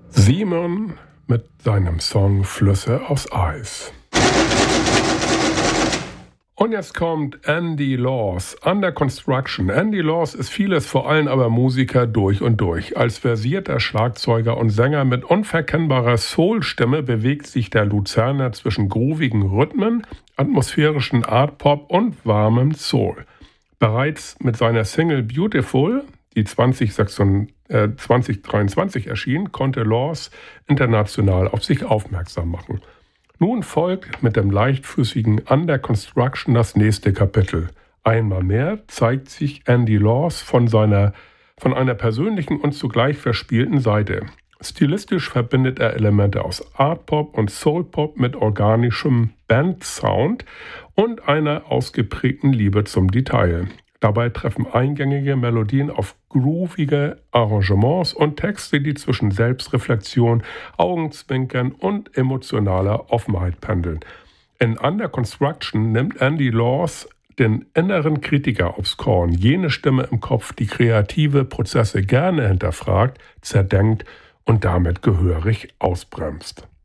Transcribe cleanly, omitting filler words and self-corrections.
Simon mit seinem Song Flüsse aus Eis. Und jetzt kommt Andy Laws, Under Construction. Andy Laws ist vieles, vor allem aber Musiker durch und durch. Als versierter Schlagzeuger und Sänger mit unverkennbarer Soul-Stimme bewegt sich der Luzerner zwischen groovigen Rhythmen, atmosphärischen Art-Pop und warmem Soul. Bereits mit seiner Single Beautiful, die 2023 erschien, konnte Laws international auf sich aufmerksam machen. Nun folgt mit dem leichtfüßigen Under Construction das nächste Kapitel. Einmal mehr zeigt sich Andy Laws von einer persönlichen und zugleich verspielten Seite. Stilistisch verbindet er Elemente aus Art-Pop und Soul-Pop mit organischem Band-Sound und einer ausgeprägten Liebe zum Detail. Dabei treffen eingängige Melodien auf groovige Arrangements und Texte, die zwischen Selbstreflexion, Augenzwinkern und emotionaler Offenheit pendeln. In Under Construction nimmt Andy Laws den inneren Kritiker aufs Korn, jene Stimme im Kopf, die kreative Prozesse gerne hinterfragt, zerdenkt und damit gehörig ausbremst.